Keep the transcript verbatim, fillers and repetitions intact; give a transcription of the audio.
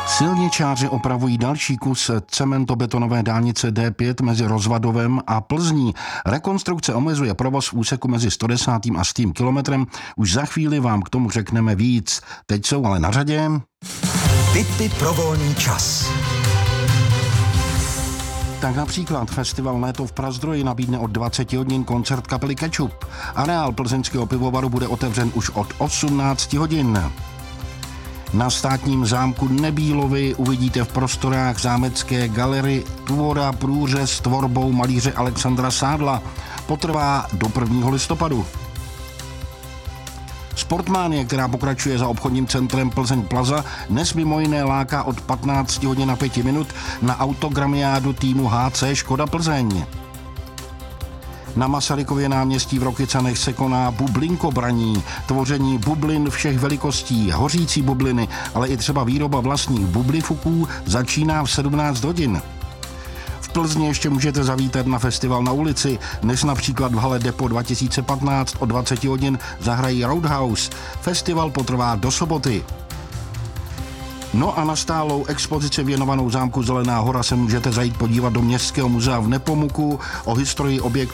Silničáři opravují další kus cementobetonové dálnice D pět mezi Rozvadovem a Plzní. Rekonstrukce omezuje provoz v úseku mezi sto desátým a stým kilometrem. Už za chvíli vám k tomu řekneme víc. Teď jsou ale na řadě Tipy pro volný čas. Tak například festival Léto v Prazdroji nabídne od dvaceti hodin koncert kapely Ketchup. Areál plzeňského pivovaru bude otevřen už od osmnácti hodin. Na státním zámku Nebílovy uvidíte v prostorách zámecké galerie tvora průřez s tvorbou malíře Alexandra Sádla. Potrvá do prvního listopadu. Sportmanie, která pokračuje za obchodním centrem Plzeň Plaza, dnes mimo jiné láká od patnácti hodin na pět minut na autogramiádu týmu H C Škoda Plzeň. Na Masarykově náměstí v Rokycanech se koná bublinkobraní, tvoření bublin všech velikostí, hořící bubliny, ale i třeba výroba vlastních bublifuků začíná v sedmnáct hodin. V Plzni ještě můžete zavítat na festival na ulici. Dnes například v hale Depo dva tisíce patnáct od dvaceti hodin zahrají Roadhouse. Festival potrvá do soboty. No a na stálou expozici věnovanou zámku Zelená hora se můžete zajít podívat do Městského muzea v Nepomuku. O historii objektu